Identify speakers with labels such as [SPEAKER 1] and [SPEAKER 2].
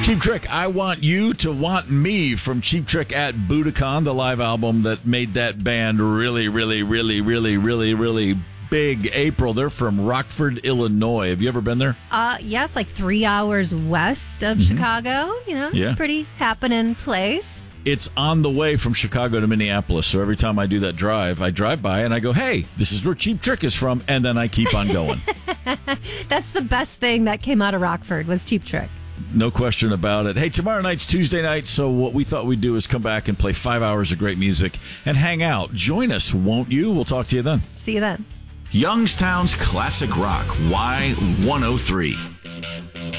[SPEAKER 1] Cheap Trick, I Want You to Want Me from Cheap Trick at Budokan, the live album that made that band really big. April, they're from Rockford, Illinois. Have you ever been there?
[SPEAKER 2] Yes, like 3 hours west of Chicago. It's a pretty happening place.
[SPEAKER 1] It's on the way from Chicago to Minneapolis, so every time I do that drive, I drive by and I go, hey, this is where Cheap Trick is from, and then I keep on going.
[SPEAKER 2] That's the best thing that came out of Rockford was Cheap Trick.
[SPEAKER 1] No question about it. Hey, tomorrow night's Tuesday night, so what we thought we'd do is come back and play 5 hours of great music and hang out. Join us, won't you? We'll talk to you then.
[SPEAKER 2] See you then.
[SPEAKER 3] Youngstown's Classic Rock, Y103.